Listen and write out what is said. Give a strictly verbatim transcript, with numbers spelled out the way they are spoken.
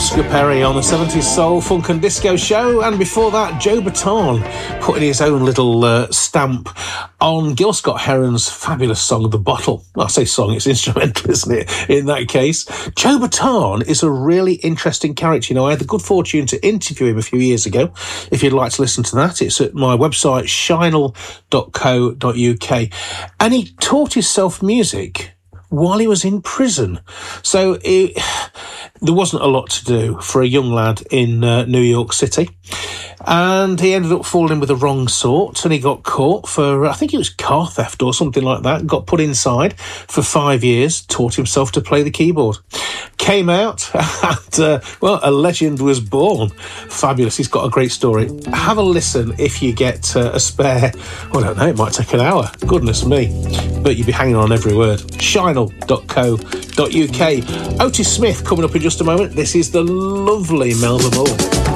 Oscar Perry on the seventies Soul, Funk and Disco Show, and before that, Joe Bataan putting his own little uh, stamp on Gil Scott-Heron's fabulous song, The Bottle. Well, I say song, it's instrumental, isn't it, in that case? Joe Bataan is a really interesting character. You know, I had the good fortune to interview him a few years ago. If you'd like to listen to that, it's at my website, shinel dot co dot uk. And he taught himself music while he was in prison. So it, there wasn't a lot to do for a young lad in uh, New York City. And he ended up falling with the wrong sort, and he got caught for, I think it was car theft or something like that, got put inside for five years, taught himself to play the keyboard. Came out, and, uh, well, a legend was born. Fabulous. He's got a great story. Have a listen if you get uh, a spare, well, I don't know, it might take an hour. Goodness me. But you'll be hanging on every word. shinel dot co dot uk. Otis Smith coming up in just a moment. This is the lovely Melba Moore.